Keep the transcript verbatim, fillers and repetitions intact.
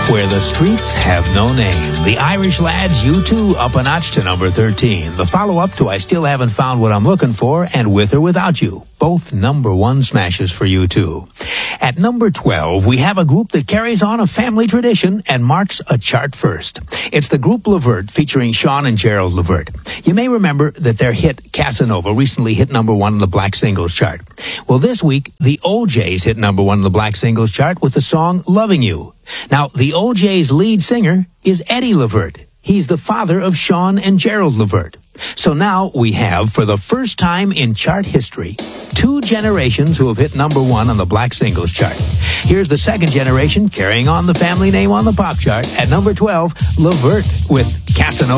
Where the Streets Have No Name. The Irish Lads, U two, up a notch to number thirteen. The follow-up to I Still Haven't Found What I'm Looking For and With or Without You. Both number one smashes for U two. At number twelve, we have a group that carries on a family tradition and marks a chart first. It's the group Levert featuring Sean and Gerald Levert. You may remember that their hit Casanova recently hit number one on the Black Singles Chart. Well, this week, the O Js hit number one on the Black Singles Chart with the song Loving You. Now, the O J's lead singer is Eddie Levert. He's the father of Sean and Gerald Levert. So now we have, for the first time in chart history, two generations who have hit number one on the Black Singles Chart. Here's the second generation carrying on the family name on the pop chart. At number twelve, Levert with Casanova.